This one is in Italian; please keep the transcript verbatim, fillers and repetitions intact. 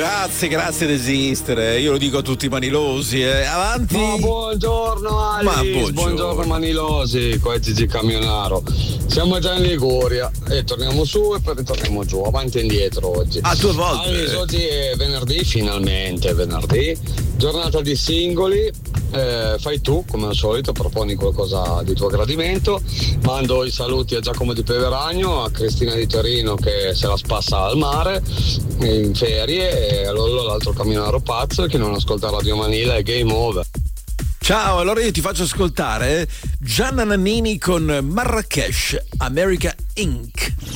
Grazie, grazie di esistere. Io lo dico a tutti i manilosi. Eh. Avanti. Ma buongiorno Alice, Ma buongiorno. buongiorno manilosi, qua è Gigi Camionaro. Siamo già in Liguria e torniamo su e poi ritorniamo giù, avanti e indietro oggi. A due volte. Alice, oggi è venerdì, finalmente è venerdì, giornata di singoli. Eh, fai tu come al solito, proponi qualcosa di tuo gradimento. Mando i saluti a Giacomo di Peveragno, a Cristina di Torino che se la spassa al mare in ferie, e allora l'altro camionaro pazzo, e chi non ascolta Radio Manila è game over. Ciao, allora io ti faccio ascoltare Gianna Nannini con Marrakesh, America Incorporated.